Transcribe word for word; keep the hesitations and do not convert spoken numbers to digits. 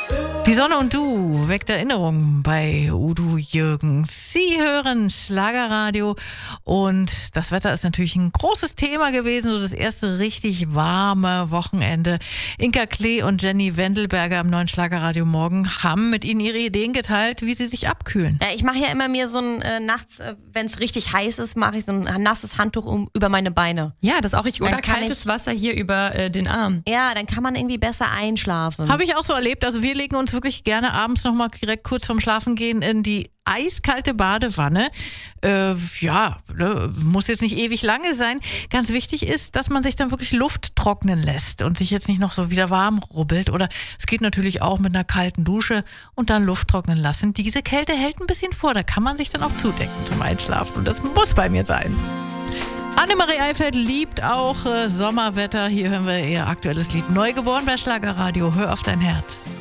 Die Sonne und du weckt Erinnerungen bei Udo Jürgens. Sie hören Schlagerradio und das Wetter ist natürlich ein großes Thema gewesen. So das erste richtig warme Wochenende. Inka Klee und Jenny Wendelberger am neuen Schlagerradio Morgen haben mit Ihnen ihre Ideen geteilt, wie sie sich abkühlen. Ja, ich mache ja immer mir so ein, äh, nachts, äh, wenn es richtig heiß ist, mache ich so ein nasses Handtuch um, über meine Beine. Ja, das ist auch richtig. Oder Dann kann kaltes ich- Wasser hier über äh, den Arm. Ja, dann kann man irgendwie besser einschlafen. Habe ich auch so erlebt. Also wir legen uns wirklich gerne abends nochmal direkt kurz vorm Schlafengehen in die eiskalte Badewanne. Äh, ja, ne, muss jetzt nicht ewig lange sein. Ganz wichtig ist, dass man sich dann wirklich Luft trocknen lässt und sich jetzt nicht noch so wieder warm rubbelt. Oder es geht natürlich auch mit einer kalten Dusche und dann Luft trocknen lassen. Diese Kälte hält ein bisschen vor. Da kann man sich dann auch zudecken zum Einschlafen. Und das muss bei mir sein. Annemarie Eifeld liebt auch äh, Sommerwetter. Hier hören wir ihr aktuelles Lied Neugeboren bei Schlagerradio. Hör auf dein Herz.